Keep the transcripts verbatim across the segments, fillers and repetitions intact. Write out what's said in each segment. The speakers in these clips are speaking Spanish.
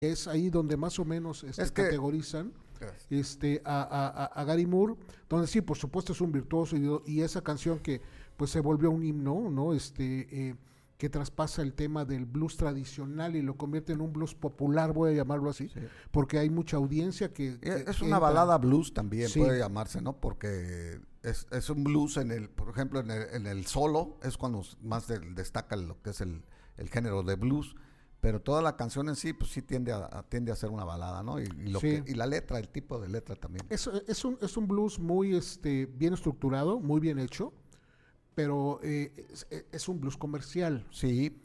es ahí donde más o menos este, Es que categorizan este, a, a, a Gary Moore, donde sí, por supuesto es un virtuoso y, y esa canción que pues se volvió un himno, ¿no? Este, eh, que traspasa el tema del blues tradicional y lo convierte en un blues popular, voy a llamarlo así, sí. porque hay mucha audiencia que, que Es que una entra. balada blues también, Sí. puede llamarse, ¿no? Porque es, es un blues en el, por ejemplo, en el, en el solo, es cuando más de, destaca lo que es el, el género de blues, pero toda la canción en sí, pues sí tiende a, a- tiende a ser una balada, ¿no? Y, y lo Sí. que, y la letra, el tipo de letra también. Es, es, un, es un blues muy este, bien estructurado, muy bien hecho, pero eh, es, es un blues comercial. Sí,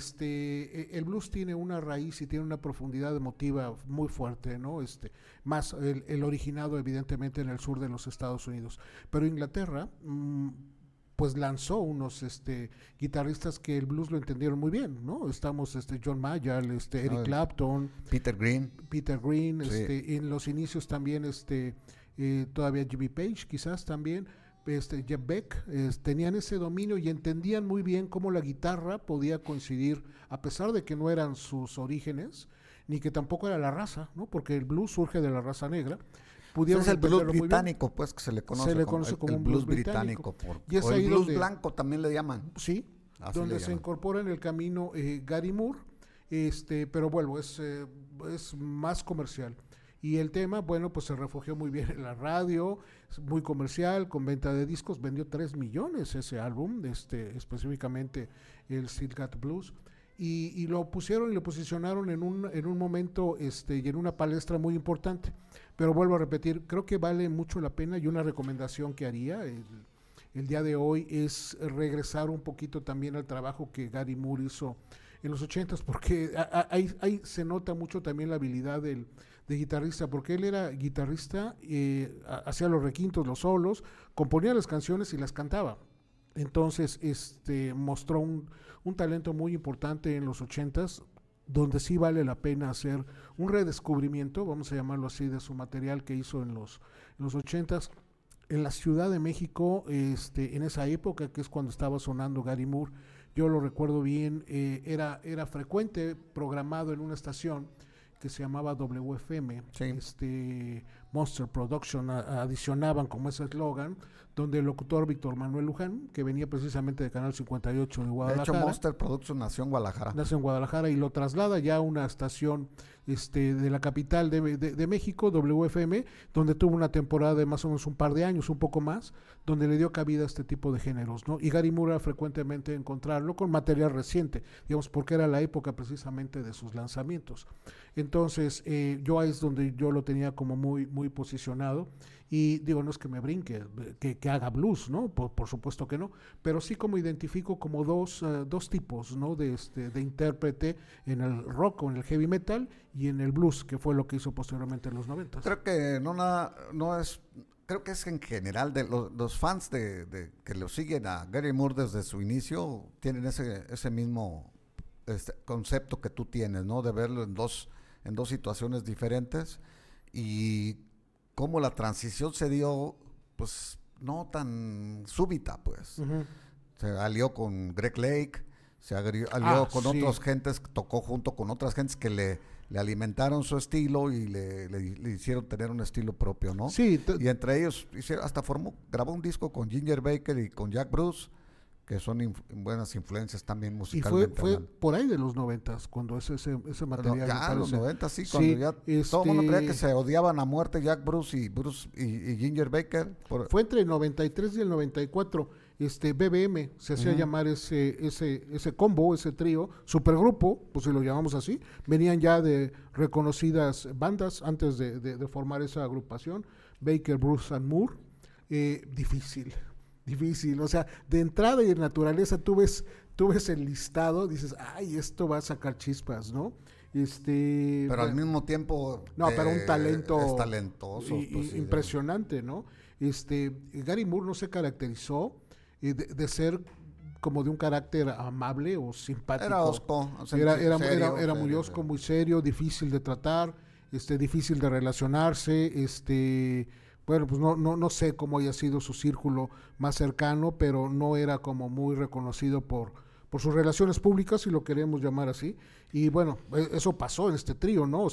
Este, eh, el blues tiene una raíz y tiene una profundidad emotiva muy fuerte, ¿no? Este, más el, el originado evidentemente en el sur de los Estados Unidos. Pero Inglaterra, mm, pues lanzó unos este, guitarristas que el blues lo entendieron muy bien, ¿no? Estamos este, John Mayall, este, Eric ¿no? Clapton, Peter Green, Peter Green, sí. este, en los inicios también este, eh, todavía Jimmy Page quizás también, este, Jeff Beck, eh, tenían ese dominio y entendían muy bien cómo la guitarra podía coincidir, a pesar de que no eran sus orígenes, ni que tampoco era la raza, ¿no? Porque el blues surge de la raza negra. Pudieron Es el blues entenderlo muy bien. británico, pues, que se le conoce, Se le como, conoce el, como el un blues blues británico. británico. Por- Y es o el ahí blues donde, blanco también le llaman. sí, Así donde le se llaman. incorpora en el camino eh, Gary Moore, este, pero bueno, es, eh, es más comercial. Y el tema, bueno, pues se refugió muy bien en la radio, es muy comercial, con venta de discos, vendió tres millones ese álbum, este, específicamente el Still Got Blues. Y, y lo pusieron y lo posicionaron en un, en un momento este, y en una palestra muy importante. Pero vuelvo a repetir, creo que vale mucho la pena y una recomendación que haría el, el día de hoy es regresar un poquito también al trabajo que Gary Moore hizo en los ochentas, porque a- a- ahí, ahí se nota mucho también la habilidad del, de guitarrista, porque él era guitarrista, eh, ha- hacía los requintos, los solos, componía las canciones y las cantaba. Entonces, este mostró un, un talento muy importante en los ochentas, donde sí vale la pena hacer un redescubrimiento, vamos a llamarlo así, de su material que hizo en los, en los ochentas. En la Ciudad de México, este, en esa época, que es cuando estaba sonando Gary Moore, yo lo recuerdo bien, eh, era, era frecuente, programado en una estación que se llamaba W F M, Sí. este, Monster Production, a- adicionaban como ese eslogan, donde el locutor Víctor Manuel Luján, que venía precisamente de Canal cincuenta y ocho de De hecho, Guadalajara, Monster Production nació en Guadalajara. nace en Guadalajara y lo traslada ya a una estación este, de la capital de, de, de México, W F M, donde tuvo una temporada de más o menos un par de años, un poco más, donde le dio cabida a este tipo de géneros, ¿no? Y Gary Moore era frecuentemente encontrarlo con material reciente, digamos, porque era la época precisamente de sus lanzamientos. Entonces, eh, yo ahí es donde yo lo tenía como muy, muy posicionado. Y digo, no es que me brinque, que, que haga blues, ¿no? Por, por supuesto que no, pero sí como identifico como dos, uh, dos tipos, ¿no? De, este, de intérprete en el rock o en el heavy metal y en el blues, que fue lo que hizo posteriormente en los noventas. Creo que no, nada, no es, creo que es en general de los, los fans de, de que lo siguen a Gary Moore desde su inicio tienen ese, ese mismo este, concepto que tú tienes, ¿no? De verlo en dos, en dos situaciones diferentes y cómo la transición se dio, pues no tan súbita, pues. Uh-huh. Se alió con Greg Lake, se alió Ah, con sí. otras gentes, tocó junto con otras gentes que le, le alimentaron su estilo y le, le- le hicieron tener un estilo propio, ¿no? Sí, t- Y entre ellos hicieron, hasta formó, grabó un disco con Ginger Baker y con Jack Bruce, que son inf- buenas influencias también y fue, musicalmente fue hablando. por ahí de los noventas, cuando ese, ese, ese material. No, ya me en los parece- noventa, sí, Sí, cuando ya todo el mundo este, creía que se odiaban a muerte Jack Bruce y Bruce y, y Ginger Baker. Por, Fue entre el noventa y tres y el noventa y cuatro. Este B B M se hacía Ujú. llamar ese, ese, ese combo, ese trío, supergrupo, pues si lo llamamos así. Venían ya de reconocidas bandas antes de, de, de formar esa agrupación. Baker, Bruce and Moore. Eh, difícil, difícil. O sea, de entrada y de naturaleza tú ves, tú ves el listado, dices, ay, esto va a sacar chispas, ¿no? Este, pero al bueno, mismo tiempo no, pero un eh, talento es talentoso. i- Pues, i- sí, impresionante, ¿no? Este, Gary Moore no se caracterizó eh, de, de ser como de un carácter amable o simpático. era osco, o sea, Era, era, serio, era- era muy serio, osco, serio. muy serio, difícil de tratar, este, difícil de relacionarse, este, bueno, pues no, no, no sé cómo haya sido su círculo más cercano, pero no era como muy reconocido por, por sus relaciones públicas, si lo queremos llamar así. Y bueno, e- eso pasó en este trío, ¿no?